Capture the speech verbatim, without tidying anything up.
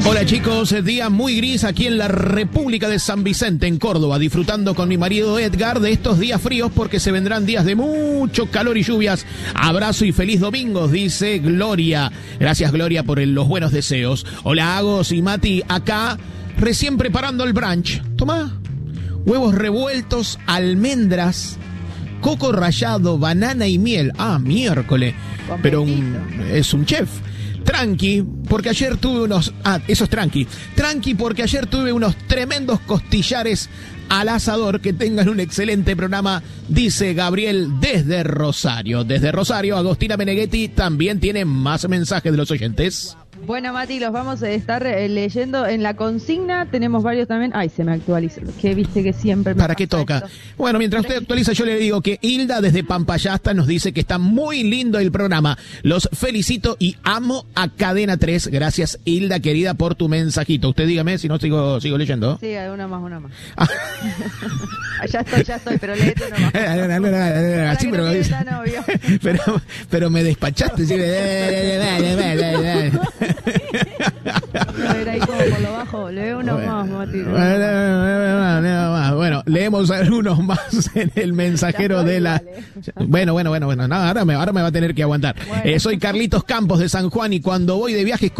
Hola chicos, día muy gris aquí en la República de San Vicente, en Córdoba, disfrutando con mi marido Edgar de estos días fríos porque se vendrán días de mucho calor y lluvias. Abrazo y feliz domingo, dice Gloria. Gracias Gloria por el, los buenos deseos. Hola Agos y Mati, acá recién preparando el brunch. Tomá, huevos revueltos, almendras, coco rallado, banana y miel. Ah, miércoles, pero un, es un chef. Tranqui, porque ayer tuve unos... Ah, eso es tranqui. Tranqui, porque ayer tuve unos tremendos costillares al asador. Que tengan un excelente programa, dice Gabriel desde Rosario. Desde Rosario, Agostina Meneghetti también tiene más mensajes de los oyentes. Bueno, Mati, los vamos a estar eh, leyendo en la consigna. Tenemos varios también. Ay, se me actualiza. Que viste que siempre me ¿Para qué toca? Esto. Bueno, mientras usted actualiza, yo le digo que Hilda desde Pampayasta nos dice que está muy lindo el programa. Los felicito y amo a Cadena tres. Gracias, Hilda, querida, por tu mensajito. Usted dígame si no sigo, sigo leyendo. Sí, una más, una más. Ah. ya estoy, ya estoy, pero léete una más. Así, pero, pero, pero me despachaste. ¿Sí? No, era ahí como por lo bajo. Lee uno bueno, más, Mati. Bueno, leemos algunos más en el mensajero de la... Bueno, bueno, bueno, bueno. No, ahora, me, ahora me va a tener que aguantar. Bueno. Eh, soy Carlitos Campos de San Juan y cuando voy de viaje